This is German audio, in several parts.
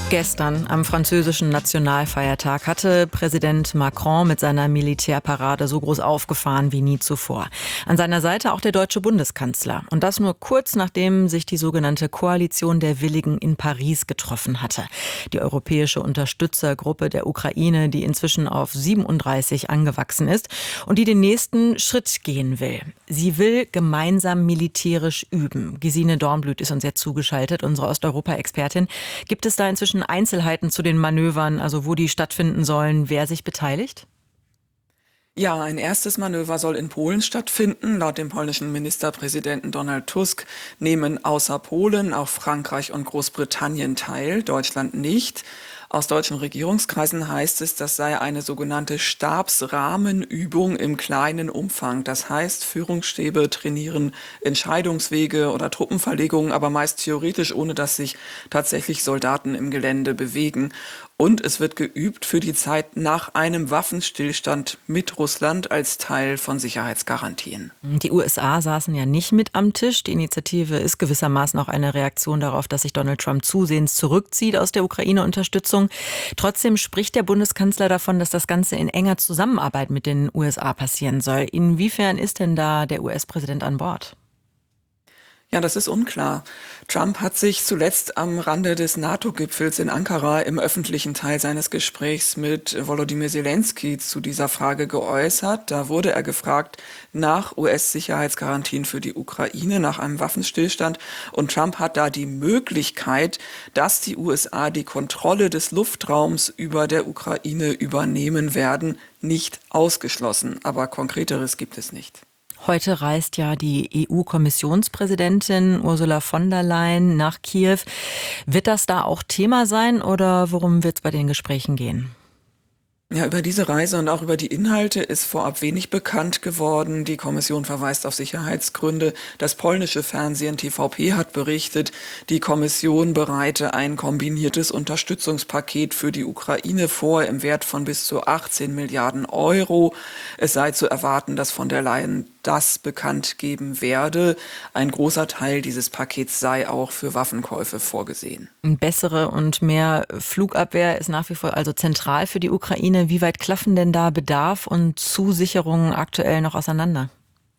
Gestern, am französischen Nationalfeiertag, hatte Präsident Macron mit seiner Militärparade so groß aufgefahren wie nie zuvor. An seiner Seite auch der deutsche Bundeskanzler. Und das nur kurz nachdem sich die sogenannte Koalition der Willigen in Paris getroffen hatte. Die europäische Unterstützergruppe der Ukraine, die inzwischen auf 37 angewachsen ist und die den nächsten Schritt gehen will. Sie will gemeinsam militärisch üben. Gesine Dornblüt ist uns jetzt zugeschaltet, unsere Osteuropa-Expertin. Gibt es da inzwischen Einzelheiten zu den Manövern, also wo die stattfinden sollen, wer sich beteiligt? Ja, ein erstes Manöver soll in Polen stattfinden. Laut dem polnischen Ministerpräsidenten Donald Tusk nehmen außer Polen auch Frankreich und Großbritannien teil, Deutschland nicht. Aus deutschen Regierungskreisen heißt es, das sei eine sogenannte Stabsrahmenübung im kleinen Umfang. Das heißt, Führungsstäbe trainieren Entscheidungswege oder Truppenverlegungen, aber meist theoretisch, ohne dass sich tatsächlich Soldaten im Gelände bewegen. Und es wird geübt für die Zeit nach einem Waffenstillstand mit Russland als Teil von Sicherheitsgarantien. Die USA saßen ja nicht mit am Tisch. Die Initiative ist gewissermaßen auch eine Reaktion darauf, dass sich Donald Trump zusehends zurückzieht aus der Ukraine-Unterstützung. Trotzdem spricht der Bundeskanzler davon, dass das Ganze in enger Zusammenarbeit mit den USA passieren soll. Inwiefern ist denn da der US-Präsident an Bord? Ja, das ist unklar. Trump hat sich zuletzt am Rande des NATO-Gipfels in Ankara im öffentlichen Teil seines Gesprächs mit Volodymyr Zelensky zu dieser Frage geäußert. Da wurde er gefragt nach US-Sicherheitsgarantien für die Ukraine, nach einem Waffenstillstand. Und Trump hat da die Möglichkeit, dass die USA die Kontrolle des Luftraums über der Ukraine übernehmen werden, nicht ausgeschlossen. Aber Konkreteres gibt es nicht. Heute reist ja die EU-Kommissionspräsidentin Ursula von der Leyen nach Kiew. Wird das da auch Thema sein oder worum wird es bei den Gesprächen gehen? Ja, über diese Reise und auch über die Inhalte ist vorab wenig bekannt geworden. Die Kommission verweist auf Sicherheitsgründe. Das polnische Fernsehen TVP hat berichtet, die Kommission bereite ein kombiniertes Unterstützungspaket für die Ukraine vor im Wert von bis zu 18 Milliarden Euro. Es sei zu erwarten, dass von der Leyen das bekannt geben werde. Ein großer Teil dieses Pakets sei auch für Waffenkäufe vorgesehen. Bessere und mehr Flugabwehr ist nach wie vor also zentral für die Ukraine. Wie weit klaffen denn da Bedarf und Zusicherungen aktuell noch auseinander?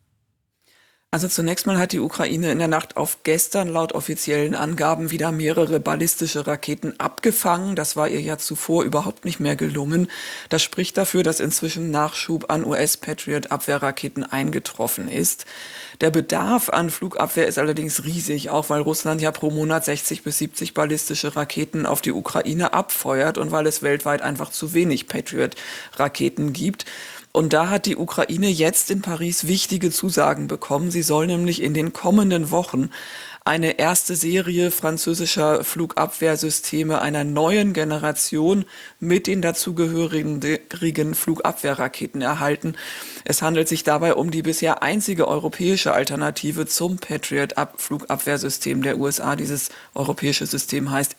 Also zunächst mal hat die Ukraine in der Nacht auf gestern laut offiziellen Angaben wieder mehrere ballistische Raketen abgefangen. Das war ihr ja zuvor überhaupt nicht mehr gelungen. Das spricht dafür, dass inzwischen Nachschub an US-Patriot-Abwehrraketen eingetroffen ist. Der Bedarf an Flugabwehr ist allerdings riesig, auch weil Russland ja pro Monat 60 bis 70 ballistische Raketen auf die Ukraine abfeuert und weil es weltweit einfach zu wenig Patriot-Raketen gibt. Und da hat die Ukraine jetzt in Paris wichtige Zusagen bekommen. Sie soll nämlich in den kommenden Wochen eine erste Serie französischer Flugabwehrsysteme einer neuen Generation mit den dazugehörigen Flugabwehrraketen erhalten. Es handelt sich dabei um die bisher einzige europäische Alternative zum Patriot-Flugabwehrsystem der USA. Dieses europäische System heißt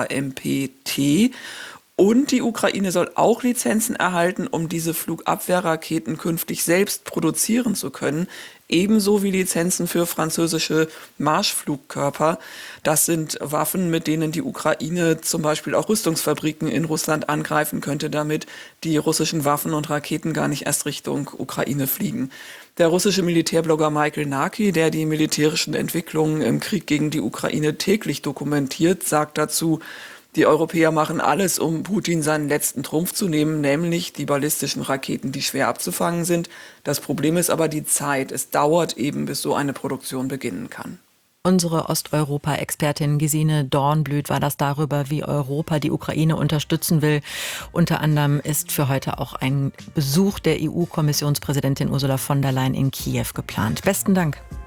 SAMPT. Und die Ukraine soll auch Lizenzen erhalten, um diese Flugabwehrraketen künftig selbst produzieren zu können. Ebenso wie Lizenzen für französische Marschflugkörper. Das sind Waffen, mit denen die Ukraine zum Beispiel auch Rüstungsfabriken in Russland angreifen könnte, damit die russischen Waffen und Raketen gar nicht erst Richtung Ukraine fliegen. Der russische Militärblogger Michael Naki, der die militärischen Entwicklungen im Krieg gegen die Ukraine täglich dokumentiert, sagt dazu: Die Europäer machen alles, um Putin seinen letzten Trumpf zu nehmen, nämlich die ballistischen Raketen, die schwer abzufangen sind. Das Problem ist aber die Zeit. Es dauert eben, bis so eine Produktion beginnen kann. Unsere Osteuropa-Expertin Gesine Dornblüt war das darüber, wie Europa die Ukraine unterstützen will. Unter anderem ist für heute auch ein Besuch der EU-Kommissionspräsidentin Ursula von der Leyen in Kiew geplant. Besten Dank.